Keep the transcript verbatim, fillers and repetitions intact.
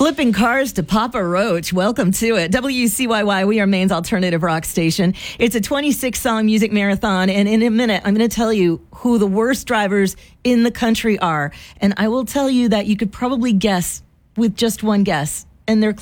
Flipping cars to Papa Roach. Welcome to it. W C Y Y, we are Maine's alternative rock station. It's a twenty-six song music marathon, and in a minute, I'm going to tell you who the worst drivers in the country are. And I will tell you that you could probably guess with just one guess, and they're